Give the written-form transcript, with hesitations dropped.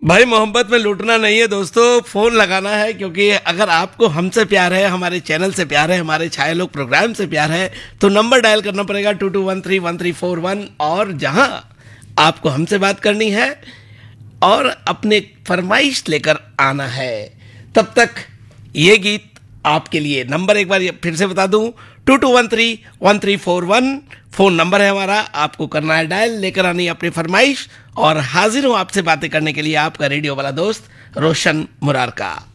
भाई मोहब्बत में लूटना नहीं है दोस्तों, फोन लगाना है। क्योंकि अगर आपको हमसे प्यार है, हमारे चैनल से प्यार है, हमारे छाए लोग प्रोग्राम से प्यार है, तो नंबर डायल करना पड़ेगा 22131341। और जहां आपको हमसे बात करनी है और अपने फरमाइश लेकर आना है, तब तक ये गीत आपके लिए। नंबर एक बार फिर से बता दूं, 22131341 फोन नंबर है हमारा। आपको करना है डायल, लेकर आनी अपनी फरमाइश, और हाजिर हूं आपसे बातें करने के लिए आपका रेडियो वाला दोस्त रोशन मुरारका।